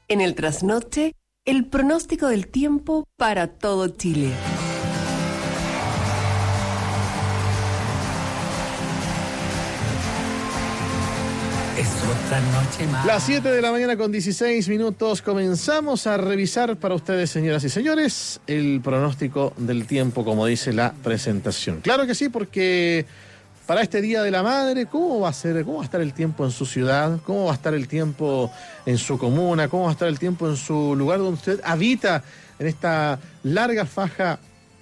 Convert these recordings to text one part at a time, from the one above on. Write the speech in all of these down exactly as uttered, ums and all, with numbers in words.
En el trasnoche, el pronóstico del tiempo para todo Chile. Es otra noche más. Las siete de la mañana con dieciséis minutos. Comenzamos a revisar para ustedes, señoras y señores, el pronóstico del tiempo, como dice la presentación. Claro que sí, porque para este Día de la Madre, ¿cómo va a ser? ¿Cómo va a estar el tiempo en su ciudad? ¿Cómo va a estar el tiempo en su comuna? ¿Cómo va a estar el tiempo en su lugar donde usted habita, en esta larga faja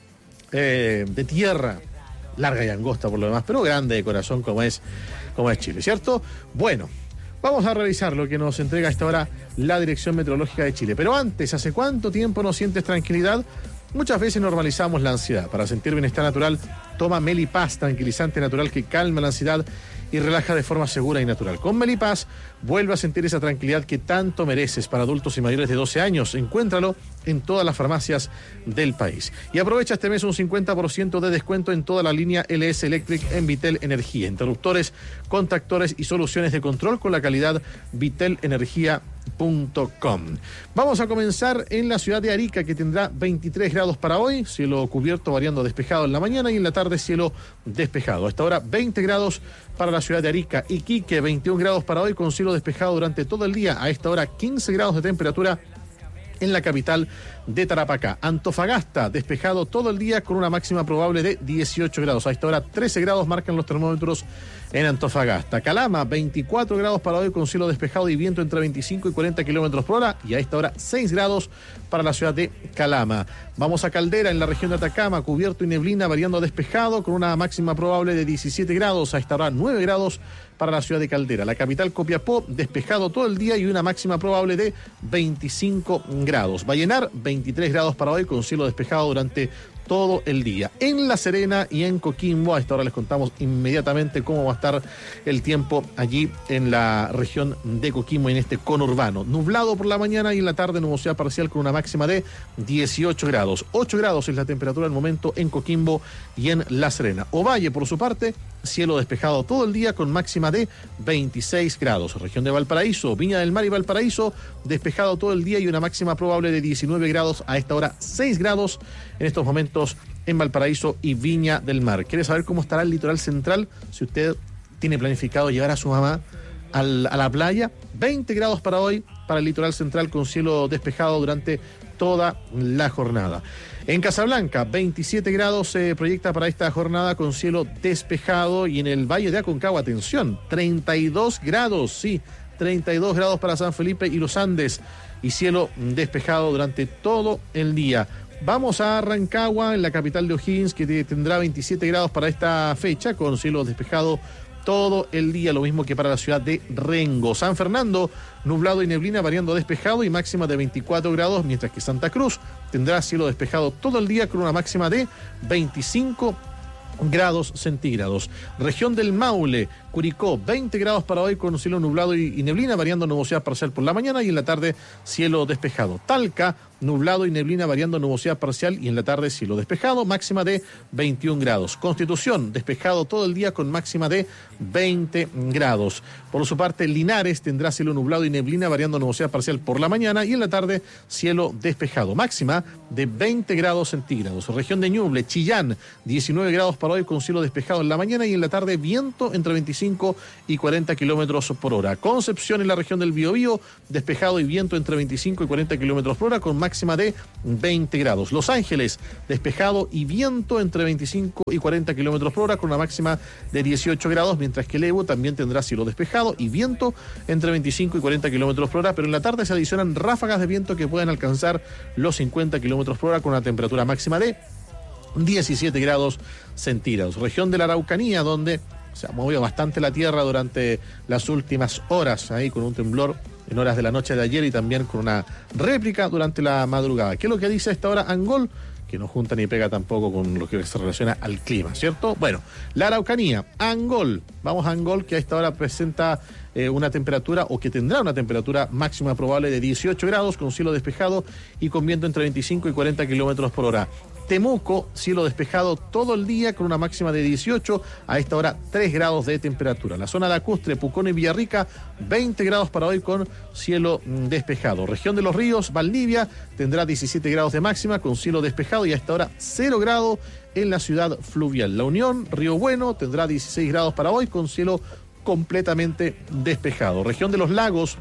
eh, de tierra? Larga y angosta por lo demás, pero grande de corazón como es, como es Chile, ¿cierto? Bueno, vamos a revisar lo que nos entrega a esta hora la Dirección Meteorológica de Chile. Pero antes, ¿hace cuánto tiempo no sientes tranquilidad? Muchas veces normalizamos la ansiedad. Para sentir bienestar natural, toma Melipaz, tranquilizante natural que calma la ansiedad y relaja de forma segura y natural. Con Melipaz, vuelve a sentir esa tranquilidad que tanto mereces. Para adultos y mayores de doce años, encuéntralo en todas las farmacias del país. Y aprovecha este mes un cincuenta por ciento de descuento en toda la línea L S Electric en Vitel Energía. Interruptores, contactores y soluciones de control con la calidad vitel energía punto com. Vamos a comenzar en la ciudad de Arica, que tendrá veintitrés grados para hoy, cielo cubierto variando despejado en la mañana y en la tarde cielo despejado. A esta hora veinte grados para la ciudad de Arica. Iquique veintiún grados para hoy con cielo despejado durante todo el día. A esta hora quince grados de temperatura en la capital de Tarapacá. Antofagasta, despejado todo el día con una máxima probable de dieciocho grados. A esta hora trece grados marcan los termómetros en Antofagasta. Calama, veinticuatro grados para hoy con cielo despejado y viento entre veinticinco y cuarenta kilómetros por hora. Y a esta hora seis grados para la ciudad de Calama. Vamos a Caldera, en la región de Atacama, cubierto y neblina variando despejado con una máxima probable de diecisiete grados. A esta hora nueve grados para la ciudad de Caldera. La capital Copiapó, despejado todo el día y una máxima probable de veinticinco grados. Vallenar, veintitrés grados para hoy con cielo despejado durante todo el día. En La Serena y en Coquimbo, a esta hora les contamos inmediatamente cómo va a estar el tiempo allí en la región de Coquimbo, en este conurbano. Nublado por la mañana y en la tarde nubosidad parcial con una máxima de dieciocho grados. ocho grados es la temperatura al momento en Coquimbo y en La Serena. Ovalle, por su parte, cielo despejado todo el día con máxima de veintiséis grados. Región de Valparaíso, Viña del Mar y Valparaíso, despejado todo el día y una máxima probable de diecinueve grados. A esta hora seis grados en estos momentos en Valparaíso y Viña del Mar. ¿Quiere saber cómo estará el litoral central? Si usted tiene planificado llevar a su mamá al, a la playa, veinte grados para hoy para el litoral central con cielo despejado durante toda la jornada. En Casablanca, veintisiete grados se proyecta para esta jornada con cielo despejado, y en el Valle de Aconcagua, atención, treinta y dos grados, sí, treinta y dos grados para San Felipe y los Andes, y cielo despejado durante todo el día. Vamos a Rancagua, en la capital de O'Higgins, que tendrá veintisiete grados para esta fecha, con cielo despejado todo el día, lo mismo que para la ciudad de Rengo. San Fernando, nublado y neblina variando despejado y máxima de veinticuatro grados, mientras que Santa Cruz tendrá cielo despejado todo el día con una máxima de veinticinco grados centígrados. Región del Maule, Curicó, veinte grados para hoy con cielo nublado y, y neblina variando nubosidad parcial por la mañana y en la tarde cielo despejado. Talca, nublado y neblina variando nubosidad parcial y en la tarde cielo despejado, máxima de veintiún grados. Constitución, despejado todo el día con máxima de veinte grados. Por su parte, Linares tendrá cielo nublado y neblina variando nubosidad parcial por la mañana y en la tarde cielo despejado, máxima de veinte grados centígrados. Región de Ñuble, Chillán, diecinueve grados para hoy con cielo despejado en la mañana y en la tarde viento entre veinticinco y cuarenta kilómetros por hora. Concepción, en la región del Biobío, despejado y viento entre veinticinco y cuarenta kilómetros por hora con máxima de veinte grados. Los Ángeles, despejado y viento entre veinticinco y cuarenta kilómetros por hora con una máxima de dieciocho grados, mientras que Levo también tendrá cielo despejado y viento entre veinticinco y cuarenta kilómetros por hora, pero en la tarde se adicionan ráfagas de viento que pueden alcanzar los cincuenta kilómetros por hora con una temperatura máxima de diecisiete grados centígrados. Región de la Araucanía, donde se ha movido bastante la tierra durante las últimas horas, ahí con un temblor en horas de la noche de ayer y también con una réplica durante la madrugada. ¿Qué es lo que dice a esta hora Angol? Que no junta ni pega tampoco con lo que se relaciona al clima, ¿cierto? Bueno, la Araucanía, Angol, vamos a Angol, que a esta hora presenta eh, una temperatura, o que tendrá una temperatura máxima probable de dieciocho grados, con cielo despejado y con viento entre veinticinco y cuarenta kilómetros por hora. Temuco, cielo despejado todo el día con una máxima de dieciocho, a esta hora tres grados de temperatura. La zona lacustre, Pucón y Villarrica, veinte grados para hoy con cielo despejado. Región de los Ríos, Valdivia, tendrá diecisiete grados de máxima con cielo despejado y a esta hora cero grados en la ciudad fluvial. La Unión, Río Bueno, tendrá dieciséis grados para hoy con cielo completamente despejado. Región de los Lagos,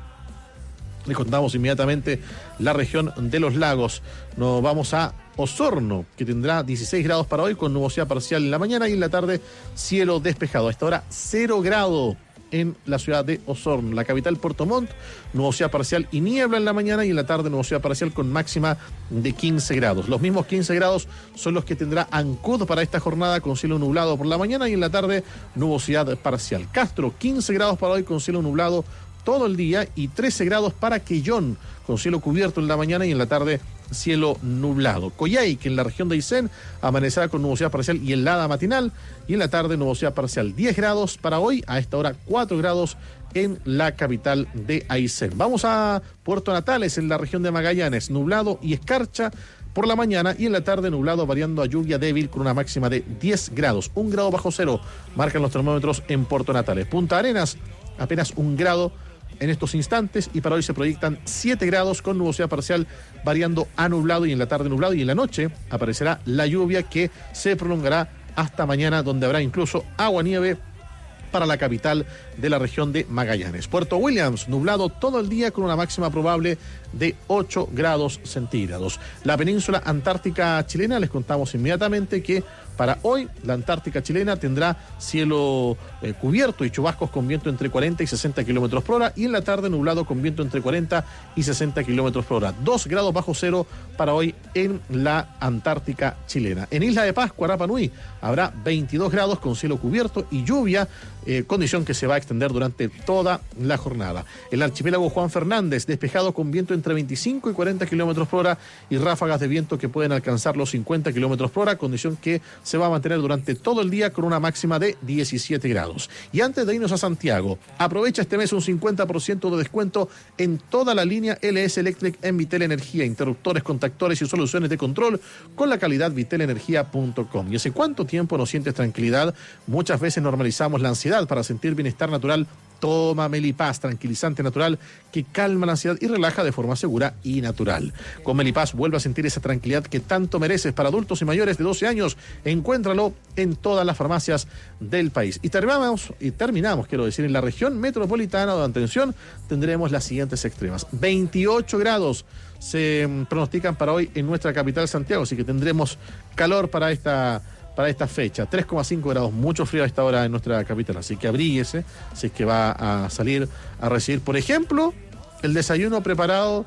le contamos inmediatamente la región de los lagos. Nos vamos a Osorno, que tendrá dieciséis grados para hoy con nubosidad parcial en la mañana y en la tarde cielo despejado. A esta hora cero grado en la ciudad de Osorno. La capital Puerto Montt, nubosidad parcial y niebla en la mañana y en la tarde nubosidad parcial con máxima de quince grados. Los mismos quince grados son los que tendrá Ancud para esta jornada con cielo nublado por la mañana y en la tarde nubosidad parcial. Castro, quince grados para hoy con cielo nublado todo el día y trece grados para Quellón con cielo cubierto en la mañana y en la tarde cielo nublado. Coyhaique, que en la región de Aysén, amanecerá con nubosidad parcial y helada matinal y en la tarde nubosidad parcial. diez grados para hoy, a esta hora cuatro grados en la capital de Aysén. Vamos a Puerto Natales, en la región de Magallanes, nublado y escarcha por la mañana y en la tarde nublado variando a lluvia débil con una máxima de diez grados. Un grado bajo cero marcan los termómetros en Puerto Natales. Punta Arenas, apenas un grado en estos instantes y para hoy se proyectan siete grados con nubosidad parcial variando a nublado y en la tarde nublado y en la noche aparecerá la lluvia que se prolongará hasta mañana donde habrá incluso agua-nieve para la capital de la región de Magallanes. Puerto Williams, nublado todo el día con una máxima probable de ocho grados centígrados. La península antártica chilena, les contamos inmediatamente que para hoy la Antártica chilena tendrá cielo eh, cubierto y chubascos con viento entre cuarenta y sesenta kilómetros por hora y en la tarde nublado con viento entre cuarenta y sesenta kilómetros por hora. dos grados bajo cero para hoy en la Antártica chilena. En Isla de Pascua, Rapa Nui, habrá veintidós grados con cielo cubierto y lluvia, eh, condición que se va a extender durante toda la jornada. El archipiélago Juan Fernández, despejado con viento entre veinticinco y cuarenta kilómetros por hora y ráfagas de viento que pueden alcanzar los cincuenta kilómetros por hora, condición que se va a mantener durante todo el día con una máxima de diecisiete grados. Y antes de irnos a Santiago, aprovecha este mes un cincuenta por ciento de descuento en toda la línea L S Electric en Vitel Energía, interruptores, contactores y soluciones de control con la calidad vitel energía punto com. ¿Y hace cuánto tiempo no sientes tranquilidad? Muchas veces normalizamos la ansiedad. Para sentir bienestar natural, toma Melipaz, tranquilizante natural que calma la ansiedad y relaja de forma segura y natural. Con Melipaz vuelve a sentir esa tranquilidad que tanto mereces. Para adultos y mayores de doce años, encuéntralo en todas las farmacias del país. Y terminamos, y terminamos, quiero decir, en la región metropolitana de atención, tendremos las siguientes extremas. veintiocho grados se pronostican para hoy en nuestra capital Santiago, así que tendremos calor para esta para esta fecha. tres coma cinco grados, mucho frío a esta hora en nuestra capital, así que abríguese si es que va a salir a recibir, por ejemplo, el desayuno preparado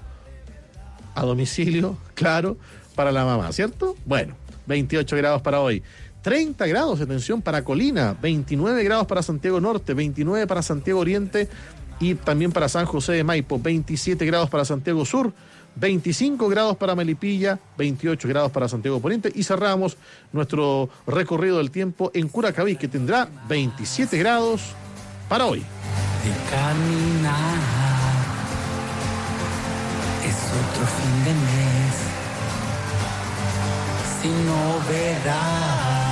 a domicilio, claro, para la mamá, ¿cierto? Bueno, veintiocho grados para hoy. treinta grados, atención, para Colina, veintinueve grados para Santiago Norte, veintinueve para Santiago Oriente y también para San José de Maipo, veintisiete grados para Santiago Sur, veinticinco grados para Melipilla, veintiocho grados para Santiago Poniente y cerramos nuestro recorrido del tiempo en Curacaví, que tendrá veintisiete grados para hoy. De caminar es otro fin de mes sin novedad.